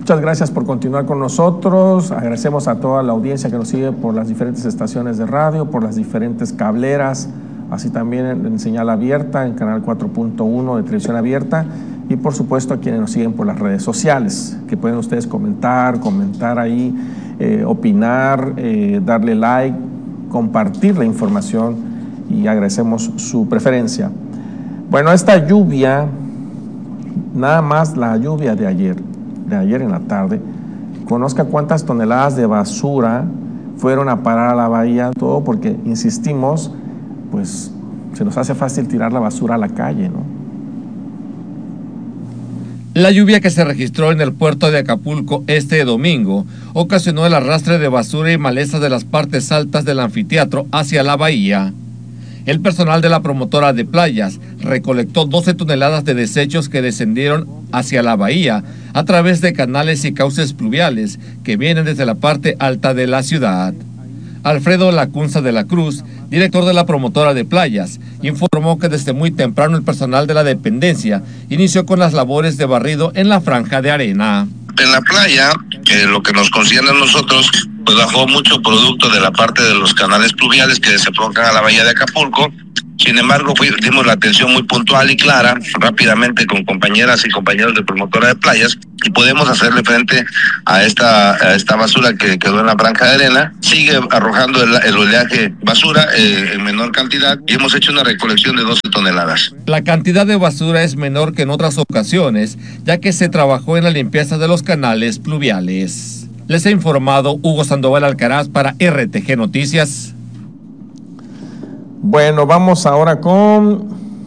Muchas gracias por continuar con nosotros. Agradecemos a toda la audiencia que nos sigue por las diferentes estaciones de radio, por las diferentes cableras, así también en señal abierta, en canal 4.1 de televisión abierta, y por supuesto a quienes nos siguen por las redes sociales, que pueden ustedes comentar ahí, opinar, darle like, compartir la información, y agradecemos su preferencia. Bueno, esta lluvia, nada más la lluvia de ayer en la tarde, conozca cuántas toneladas de basura fueron a parar a la bahía, todo porque, insistimos, pues se nos hace fácil tirar la basura a la calle, ¿no? La lluvia que se registró en el puerto de Acapulco este domingo ocasionó el arrastre de basura y maleza de las partes altas del anfiteatro hacia la bahía. El personal de la promotora de playas recolectó 12 toneladas de desechos que descendieron hacia la bahía a través de canales y cauces pluviales que vienen desde la parte alta de la ciudad. Alfredo Lacunza de la Cruz, director de la promotora de playas, informó que desde muy temprano el personal de la dependencia inició con las labores de barrido en la franja de arena. En la playa, que lo que nos concierne a nosotros, pues bajó mucho producto de la parte de los canales pluviales que se provocan a la bahía de Acapulco. Sin embargo, dimos la atención muy puntual y clara, rápidamente con compañeras y compañeros de promotora de playas, y podemos hacerle frente a esta basura que quedó en la franja de arena. Sigue arrojando el oleaje basura en menor cantidad, y hemos hecho una recolección de 12 toneladas. La cantidad de basura es menor que en otras ocasiones, ya que se trabajó en la limpieza de los canales pluviales. Les ha informado Hugo Sandoval Alcaraz para RTG Noticias. Bueno, vamos ahora con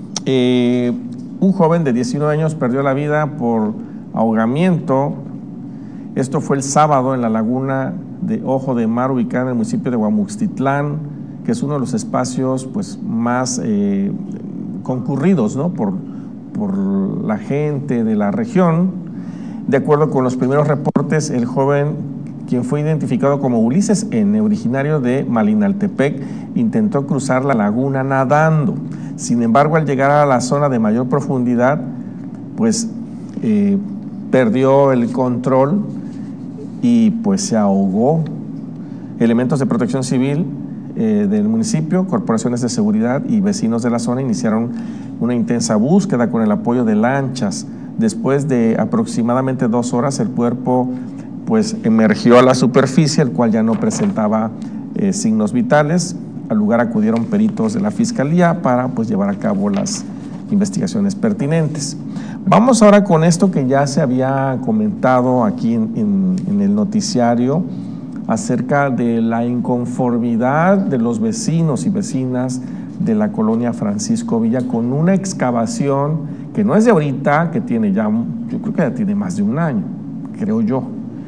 un joven de 19 años perdió la vida por ahogamiento. Esto fue el sábado en la laguna de Ojo de Mar, ubicada en el municipio de Huamuxtitlán, que es uno de los espacios pues más concurridos, ¿no? por la gente de la región. De acuerdo con los primeros reportes, el joven, quien fue identificado como Ulises N., originario de Malinaltepec, intentó cruzar la laguna nadando. Sin embargo, al llegar a la zona de mayor profundidad, pues perdió el control y pues se ahogó. Elementos de protección civil del municipio, corporaciones de seguridad y vecinos de la zona iniciaron una intensa búsqueda con el apoyo de lanchas. Después de aproximadamente 2 horas, el cuerpo pues emergió a la superficie, el cual ya no presentaba signos vitales. Al lugar acudieron peritos de la Fiscalía para pues llevar a cabo las investigaciones pertinentes. Vamos ahora con esto que ya se había comentado aquí en el noticiario acerca de la inconformidad de los vecinos y vecinas de la colonia Francisco Villa con una excavación que no es de ahorita, que tiene ya, yo creo que ya tiene más de un año, creo yo.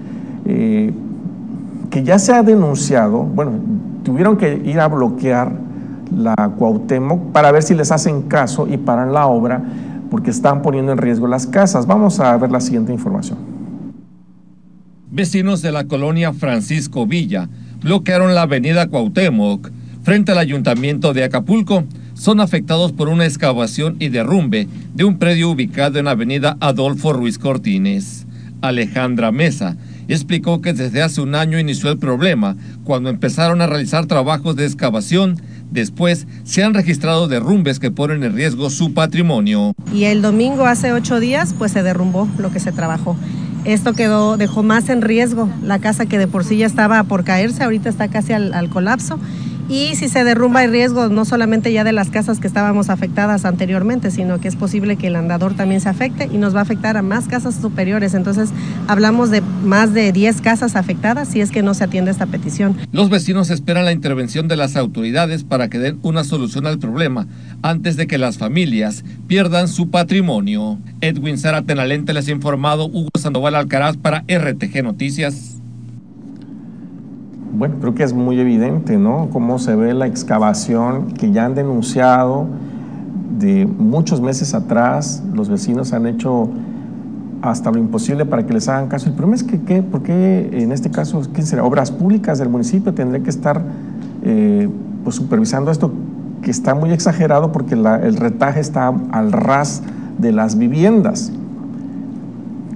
Que ya se ha denunciado. Bueno, tuvieron que ir a bloquear la Cuauhtémoc para ver si les hacen caso y paran la obra, porque están poniendo en riesgo las casas. Vamos a ver la siguiente información. Vecinos de la colonia Francisco Villa bloquearon la avenida Cuauhtémoc frente al ayuntamiento de Acapulco. Son afectados por una excavación y derrumbe de un predio ubicado en la avenida Adolfo Ruiz Cortines. Alejandra Mesa explicó que desde hace un año inició el problema cuando empezaron a realizar trabajos de excavación. Después se han registrado derrumbes que ponen en riesgo su patrimonio. Y el domingo, hace 8 días, pues se derrumbó lo que se trabajó. Esto dejó más en riesgo la casa, que de por sí ya estaba por caerse, ahorita está casi al colapso. Y si se derrumba hay riesgo no solamente ya de las casas que estábamos afectadas anteriormente, sino que es posible que el andador también se afecte y nos va a afectar a más casas superiores. Entonces hablamos de más de 10 casas afectadas si es que no se atiende esta petición. Los vecinos esperan la intervención de las autoridades para que den una solución al problema antes de que las familias pierdan su patrimonio. Edwin Zárate Nalente les ha informado. Hugo Sandoval Alcaraz para RTG Noticias. Bueno, creo que es muy evidente, ¿no? Cómo se ve la excavación que ya han denunciado de muchos meses atrás. Los vecinos han hecho hasta lo imposible para que les hagan caso. El problema es que ¿por qué en este caso, quién será? Obras Públicas del municipio tendría que estar pues supervisando esto, que está muy exagerado porque el retaje está al ras de las viviendas.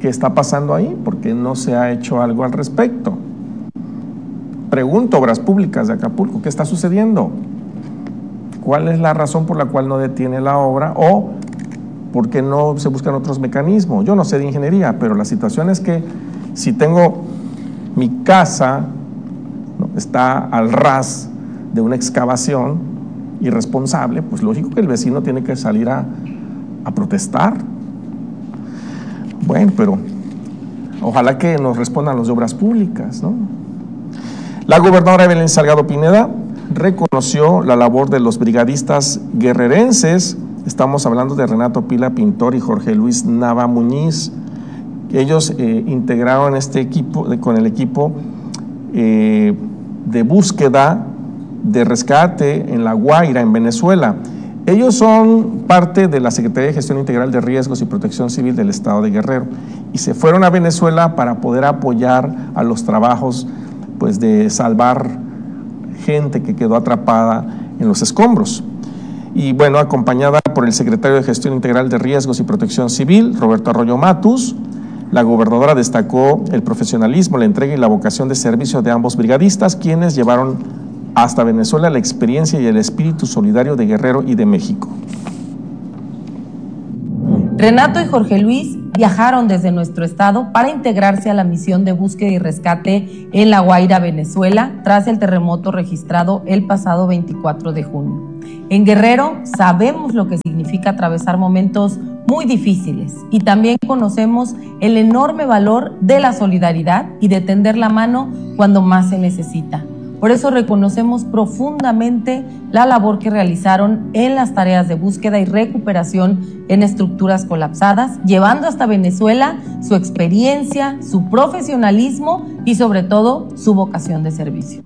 ¿Qué está pasando ahí? ¿Por qué no se ha hecho algo al respecto? Pregunto, Obras Públicas de Acapulco, ¿qué está sucediendo? ¿Cuál es la razón por la cual no detiene la obra o por qué no se buscan otros mecanismos? Yo no sé de ingeniería, pero la situación es que si tengo mi casa, ¿no?, está al ras de una excavación irresponsable, pues lógico que el vecino tiene que salir a protestar. Bueno, pero ojalá que nos respondan los de Obras Públicas, ¿no? La gobernadora Evelyn Salgado Pineda reconoció la labor de los brigadistas guerrerenses. Estamos hablando de Renato Pila Pintor y Jorge Luis Nava Muñiz. Ellos integraron este equipo con el equipo de búsqueda de rescate en La Guaira, en Venezuela. Ellos son parte de la Secretaría de Gestión Integral de Riesgos y Protección Civil del Estado de Guerrero y se fueron a Venezuela para poder apoyar a los trabajos, pues, de salvar gente que quedó atrapada en los escombros. Y bueno, acompañada por el secretario de Gestión Integral de Riesgos y Protección Civil, Roberto Arroyo Matus, la gobernadora destacó el profesionalismo, la entrega y la vocación de servicio de ambos brigadistas, quienes llevaron hasta Venezuela la experiencia y el espíritu solidario de Guerrero y de México. Renato y Jorge Luis viajaron desde nuestro estado para integrarse a la misión de búsqueda y rescate en La Guaira, Venezuela, tras el terremoto registrado el pasado 24 de junio. En Guerrero sabemos lo que significa atravesar momentos muy difíciles y también conocemos el enorme valor de la solidaridad y de tender la mano cuando más se necesita. Por eso reconocemos profundamente la labor que realizaron en las tareas de búsqueda y recuperación en estructuras colapsadas, llevando hasta Venezuela su experiencia, su profesionalismo y sobre todo su vocación de servicio.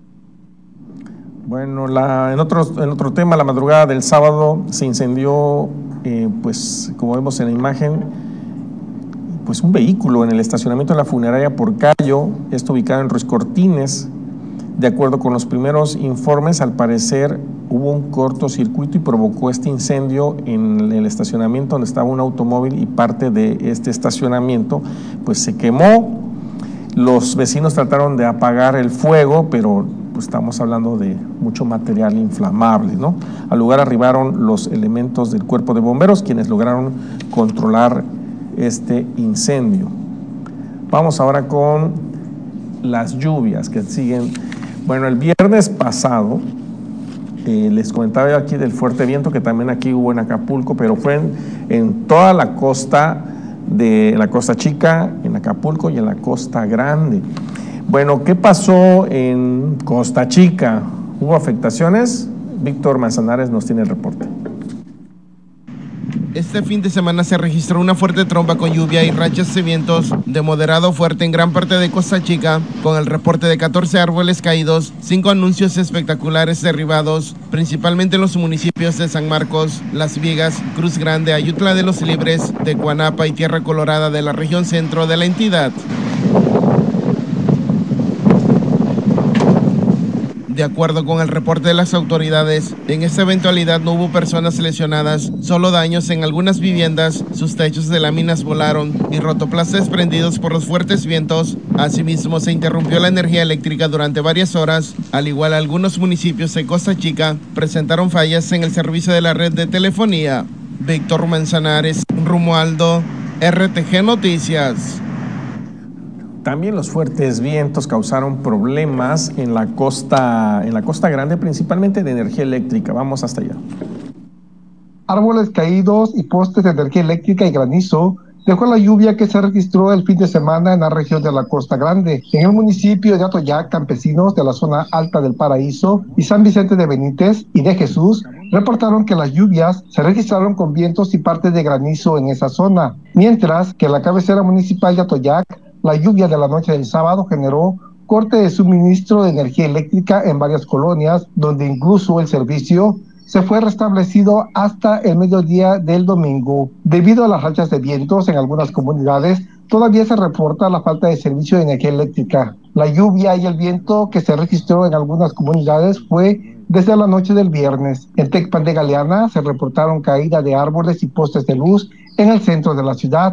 Bueno, en otro tema, la madrugada del sábado se incendió, pues como vemos en la imagen, pues un vehículo en el estacionamiento de la funeraria Porcayo, esto ubicado en Ruiz Cortines. De acuerdo con los primeros informes, al parecer hubo un cortocircuito y provocó este incendio en el estacionamiento donde estaba un automóvil y parte de este estacionamiento pues se quemó. Los vecinos trataron de apagar el fuego, pero pues estamos hablando de mucho material inflamable, ¿no? Al lugar arribaron los elementos del cuerpo de bomberos, quienes lograron controlar este incendio. Vamos ahora con las lluvias que siguen. Bueno, el viernes pasado les comentaba yo aquí del fuerte viento que también aquí hubo en Acapulco, pero fue en toda la costa, de la Costa Chica, en Acapulco y en la Costa Grande. Bueno, ¿qué pasó en Costa Chica? ¿Hubo afectaciones? Víctor Manzanares nos tiene el reporte. Este fin de semana se registró una fuerte tromba con lluvia y rachas de vientos de moderado a fuerte en gran parte de Costa Chica, con el reporte de 14 árboles caídos, 5 anuncios espectaculares derribados, principalmente en los municipios de San Marcos, Las Vigas, Cruz Grande, Ayutla de los Libres, Tecuanapa y Tierra Colorada de la región centro de la entidad. De acuerdo con el reporte de las autoridades, en esta eventualidad no hubo personas lesionadas, solo daños en algunas viviendas, sus techos de láminas volaron y rotoplas desprendidos por los fuertes vientos. Asimismo, se interrumpió la energía eléctrica durante varias horas, al igual algunos municipios de Costa Chica presentaron fallas en el servicio de la red de telefonía. Víctor Manzanares, Romualdo, RTG Noticias. También los fuertes vientos causaron problemas en la Costa Grande, principalmente de energía eléctrica. Vamos hasta allá. Árboles caídos y postes de energía eléctrica y granizo dejó la lluvia que se registró el fin de semana en la región de la Costa Grande. En el municipio de Atoyac, campesinos de la zona alta del Paraíso y San Vicente de Benítez y de Jesús reportaron que las lluvias se registraron con vientos y partes de granizo en esa zona, mientras que en la cabecera municipal de Atoyac, la lluvia de la noche del sábado generó corte de suministro de energía eléctrica en varias colonias, donde incluso el servicio se fue restablecido hasta el mediodía del domingo. Debido a las rachas de vientos en algunas comunidades, todavía se reporta la falta de servicio de energía eléctrica. La lluvia y el viento que se registró en algunas comunidades fue desde la noche del viernes. En Tecpan de Galeana se reportaron caída de árboles y postes de luz en el centro de la ciudad,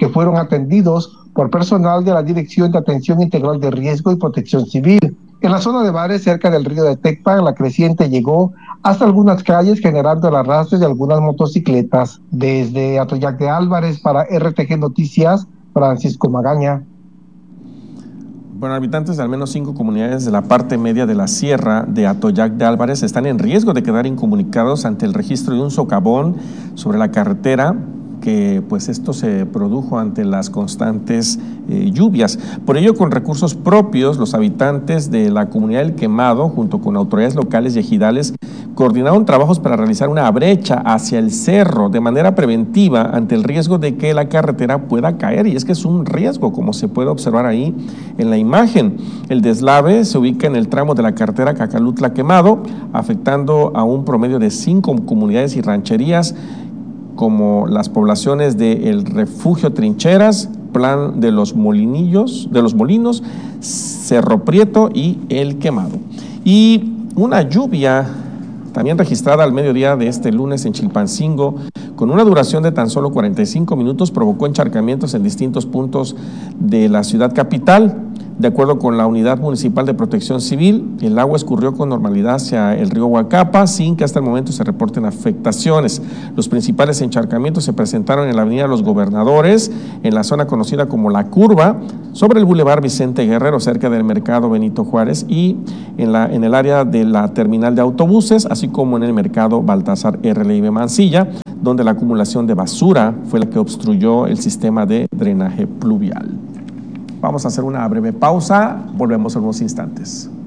que fueron atendidos por personal de la Dirección de Atención Integral de Riesgo y Protección Civil. En la zona de bares cerca del río de Tecpan, la creciente llegó hasta algunas calles, generando el arrastre de algunas motocicletas. Desde Atoyac de Álvarez para RTG Noticias, Francisco Magaña. Bueno, habitantes de al menos 5 comunidades de la parte media de la sierra de Atoyac de Álvarez están en riesgo de quedar incomunicados ante el registro de un socavón sobre la carretera, que pues esto se produjo ante las constantes lluvias. Por ello, con recursos propios, los habitantes de la comunidad del Quemado, junto con autoridades locales y ejidales, coordinaron trabajos para realizar una brecha hacia el cerro de manera preventiva ante el riesgo de que la carretera pueda caer, y es que es un riesgo, como se puede observar ahí en la imagen. El deslave se ubica en el tramo de la carretera Cacalutla-Quemado, afectando a un promedio de 5 comunidades y rancherías, como las poblaciones de El Refugio Trincheras, Plan de los Molinos, Cerro Prieto y El Quemado. Y una lluvia también registrada al mediodía de este lunes en Chilpancingo, con una duración de tan solo 45 minutos, provocó encharcamientos en distintos puntos de la ciudad capital. De acuerdo con la Unidad Municipal de Protección Civil, el agua escurrió con normalidad hacia el río Huacapa, sin que hasta el momento se reporten afectaciones. Los principales encharcamientos se presentaron en la avenida Los Gobernadores, en la zona conocida como La Curva, sobre el bulevar Vicente Guerrero, cerca del mercado Benito Juárez, y en el área de la terminal de autobuses, así como en el mercado Baltasar R. Leiva Mancilla, donde la acumulación de basura fue la que obstruyó el sistema de drenaje pluvial. Vamos a hacer una breve pausa, volvemos en unos instantes.